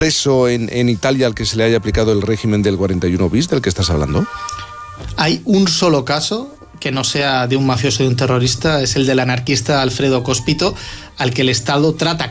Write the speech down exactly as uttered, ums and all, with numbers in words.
preso en, en Italia al que se le haya aplicado el régimen del cuarenta y uno bis del que estás hablando? Hay un solo caso que no sea de un mafioso o de un terrorista, es el del anarquista Alfredo Cospito, al que el Estado trata